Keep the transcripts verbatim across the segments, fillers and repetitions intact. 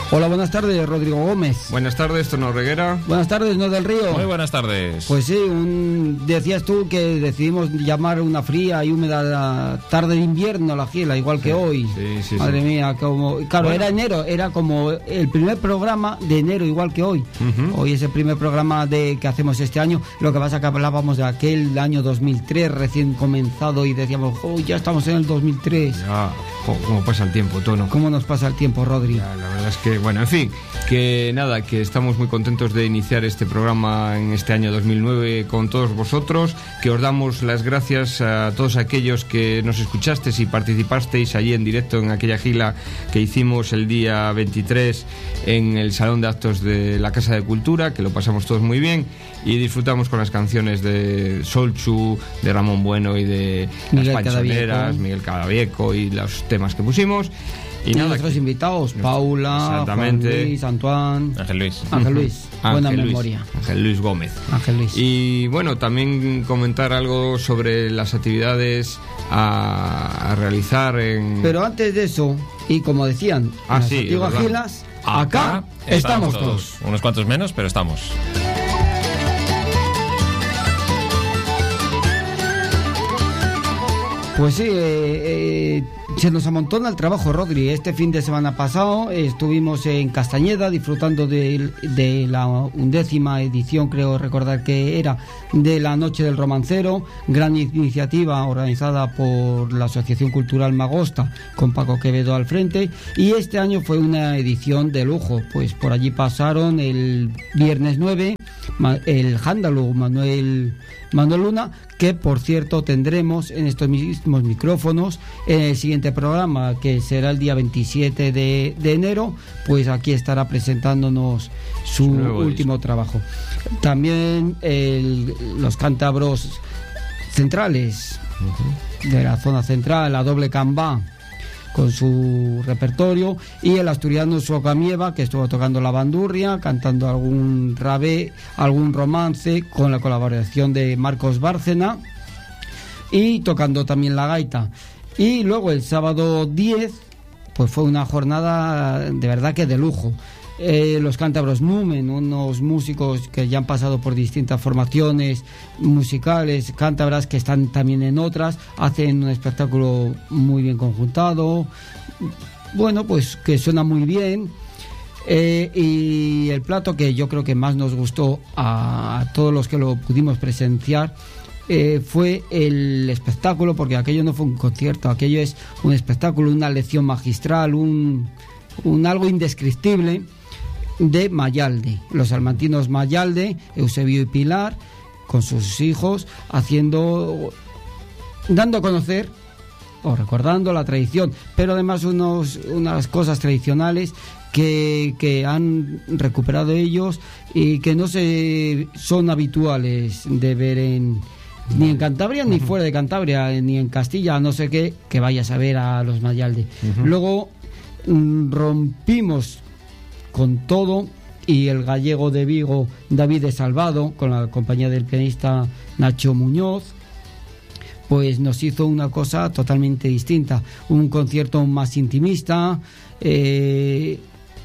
Hola, buenas tardes, Rodrigo Gómez. Buenas tardes, Tono Reguera. Buenas tardes, No del Río. Muy buenas tardes. Pues sí, un, decías tú que decidimos llamar una fría y húmeda tarde de invierno la Gila, igual que sí, hoy. Sí, sí, Madre sí. mía, como... Claro, bueno. Era enero, era como el primer programa de enero, igual que hoy. Uh-huh. Hoy es el primer programa de que hacemos este año. Lo que pasa es que hablábamos de aquel año dos mil tres, recién comenzado, y decíamos, oh, ya estamos en el dos mil tres. Ya, oh, cómo pasa el tiempo, Tono. ¿Cómo nos pasa el tiempo, Rodri? Ya, la verdad es que, bueno, en fin, que nada, que estamos muy contentos de iniciar este programa en este año dos mil nueve con todos vosotros, que os damos las gracias a todos aquellos que nos escuchasteis y participasteis allí en directo en aquella gira que hicimos el día veintitrés en el Salón de Actos de la Casa de Cultura, que lo pasamos todos muy bien y disfrutamos con las canciones de Solchu, de Ramón Bueno y de Miguel Las Panchoneras, Cadavieco. Miguel Cadavieco y los temas que pusimos. Y, y nada, nuestros que, invitados, Paula, Juan Luis, Antoine, Ángel Luis. Ángel Luis, Ángel buena Luis, memoria. Ángel Luis Gómez. Ángel Luis. Y bueno, también comentar algo sobre las actividades a, a realizar en... Pero antes de eso, y como decían, ah, en las sí, antiguas gilas, acá, acá estamos, estamos todos. todos. Unos cuantos menos, pero estamos. Pues sí, eh, eh, se nos amontona el trabajo, Rodri. Este fin de semana pasado eh, estuvimos en Castañeda disfrutando de, de la undécima edición, creo recordar que era, de la Noche del Romancero, gran iniciativa organizada por la Asociación Cultural Magosta, con Paco Quevedo al frente, y este año fue una edición de lujo, pues por allí pasaron el viernes nueve el Jándalu Manuel, Manuel Luna, que por cierto tendremos en estos mismos micrófonos en el siguiente programa, que será el día veintisiete de enero, pues aquí estará presentándonos su último disco. trabajo. También el, los cántabros centrales uh-huh. de la zona central, la doble cambá, con su repertorio, y el asturiano Socamieva, que estuvo tocando la bandurria, cantando algún rabé, algún romance, con la colaboración de Marcos Bárcena, y tocando también la gaita. Y luego el sábado diez, pues fue una jornada de verdad que de lujo. Eh, los cántabros Numen, unos músicos que ya han pasado por distintas formaciones musicales cántabras, que están también en otras, hacen un espectáculo muy bien conjuntado, bueno, pues que suena muy bien. Eh, y el plato que yo creo que más nos gustó a, a todos los que lo pudimos presenciar eh, fue el espectáculo, porque aquello no fue un concierto, aquello es un espectáculo, una lección magistral, un, un algo indescriptible de Mayalde, los salmantinos Mayalde, Eusebio y Pilar, con sus hijos, haciendo, dando a conocer o recordando la tradición, pero además unos, unas cosas tradicionales que, que han recuperado ellos y que no se son habituales de ver en ni en Cantabria, ni fuera de Cantabria, ni en Castilla, no sé qué, que vayas a ver a los Mayalde. Uh-huh. Luego mm, rompimos con todo, y el gallego de Vigo, David de Salvado, con la compañía del pianista Nacho Muñoz, pues nos hizo una cosa totalmente distinta, un concierto más intimista, eh,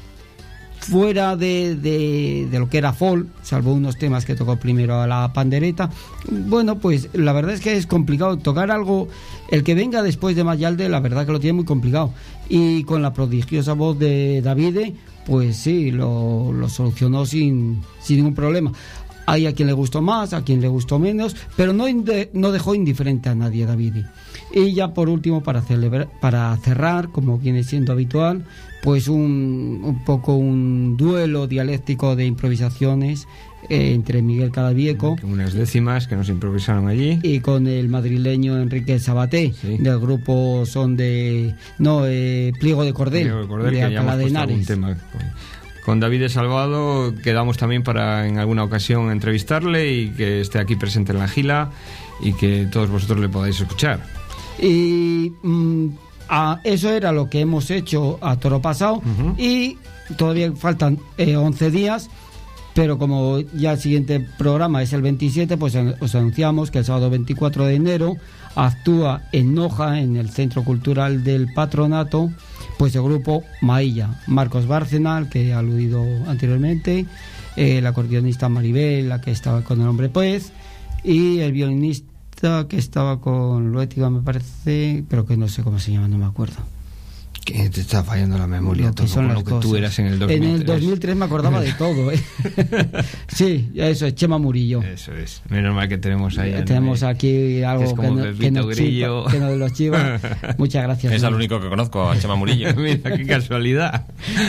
fuera de, de, de lo que era folk, salvo unos temas que tocó primero a la pandereta. Bueno, pues la verdad es que es complicado tocar algo, el que venga después de Mayalde, la verdad que lo tiene muy complicado, y con la prodigiosa voz de Davide, pues sí, lo, lo solucionó sin, sin ningún problema. Hay a quien le gustó más, a quien le gustó menos, pero no, inde, no dejó indiferente a nadie, David. Y ya por último, para, celebrar, para cerrar, como viene siendo habitual, pues un, un poco un duelo dialéctico de improvisaciones eh, entre Miguel Cadavieco, unas décimas que nos improvisaron allí, y con el madrileño Enrique Sabaté, sí, del grupo Son de no eh, Pliego de Cordel, Pliego de, Cordel, de que Alcalá de Henares. Tema con David de Salvado. Quedamos también para en alguna ocasión entrevistarle y que esté aquí presente en la gila y que todos vosotros le podáis escuchar. Y mm, a, eso era lo que hemos hecho a toro pasado. Uh-huh. Y todavía faltan eh, once días pero como ya el siguiente programa es el veintisiete, pues os anunciamos que el sábado veinticuatro de enero actúa en Noja, en el Centro Cultural del Patronato, pues el grupo Mailla, Marcos Bárcena, que he aludido anteriormente, eh, la acordeonista Maribel, la que estaba con el hombre pues, y el violinista que estaba con Luétiga, me parece, pero que no sé cómo se llama, no me acuerdo. Que te está fallando la memoria, Lo que todo son con las lo que cosas. tú eras en el dos mil tres. En el dos mil tres me acordaba de todo, ¿eh? Sí, eso es Chema Murillo. Eso es. Menos mal que tenemos ahí. Eh, tenemos aquí algo es que, como no, Pepito que, nos Grillo. chiva, que nos los chiva. Muchas gracias. Es ¿no? el único que conozco, a Chema Murillo. Mira, qué casualidad.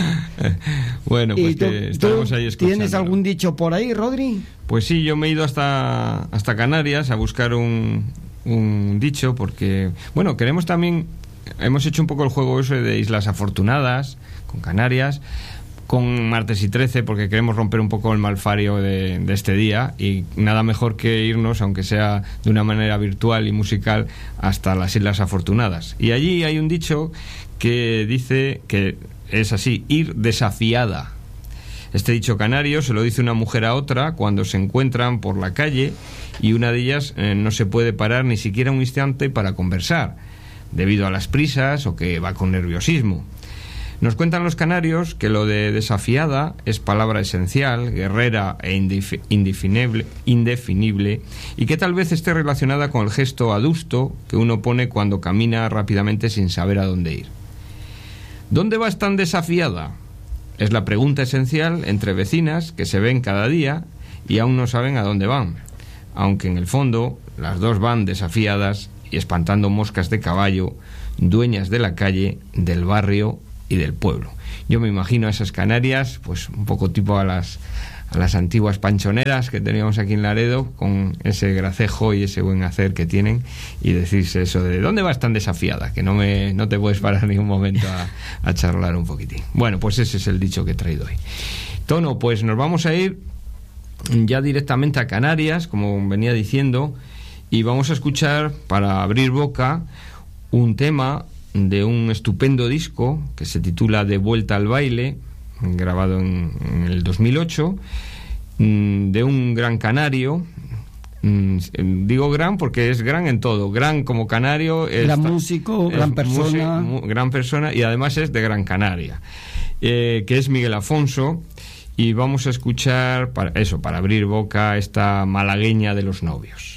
Bueno, pues ¿Y tú, que estaremos tú ahí escuchando. ¿Tienes algún dicho por ahí, Rodri? Pues sí, yo me he ido hasta, hasta Canarias a buscar un, un dicho, porque, bueno, queremos también... Hemos hecho un poco el juego ese de Islas Afortunadas con Canarias, con Martes y trece, porque queremos romper un poco el malfario de, de este día, y nada mejor que irnos, aunque sea de una manera virtual y musical, hasta las Islas Afortunadas. Y allí hay un dicho que dice que es así: ir desafiada. Este dicho canario se lo dice una mujer a otra cuando se encuentran por la calle y una de ellas eh, no se puede parar ni siquiera un instante para conversar, debido a las prisas o que va con nerviosismo. Nos cuentan los canarios que lo de desafiada es palabra esencial, guerrera e indef- indefinible, indefinible, y que tal vez esté relacionada con el gesto adusto que uno pone cuando camina rápidamente sin saber a dónde ir. ¿Dónde vas tan desafiada? Es la pregunta esencial entre vecinas que se ven cada día y aún no saben a dónde van, aunque en el fondo las dos van desafiadas y espantando moscas de caballo, dueñas de la calle, del barrio y del pueblo. Yo me imagino a esas Canarias, pues un poco tipo a las a las antiguas panchoneras que teníamos aquí en Laredo, con ese gracejo y ese buen hacer que tienen, y decirse eso de ¿dónde vas tan desafiada? Que no me no te puedes parar ni un momento a, a charlar un poquitín. Bueno, pues ese es el dicho que he traído hoy. Tono, pues nos vamos a ir ya directamente a Canarias, como venía diciendo, y vamos a escuchar, para abrir boca, un tema de un estupendo disco que se titula De vuelta al baile, grabado en, en el dos mil ocho, de un gran canario. Digo gran porque es gran en todo, gran como canario, es, gran músico, es gran persona, músico, gran persona, y además es de Gran Canaria, eh, que es Miguel Afonso. Y vamos a escuchar, para eso, para abrir boca, esta malagueña de los novios.